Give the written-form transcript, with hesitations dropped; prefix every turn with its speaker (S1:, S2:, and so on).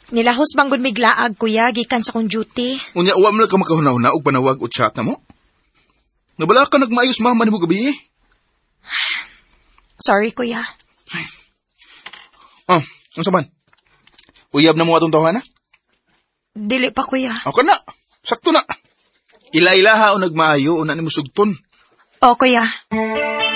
S1: Nilahos banggod miglaag, kuya, gikan sa kong duty.
S2: Unya, uwa mo lang ka makahuna-huna og panawag o chat na mo? Nabala ka nagmaayos mama ni mo gabi eh.
S1: Sorry, kuya.
S2: Oh, ang saman? Uyab na mo atong tawhan na?
S1: Dili pa, kuya.
S2: Ako na, sakto na. Ila-ilaha o nagmaayo o na ni mo sugton.
S1: O, kuya.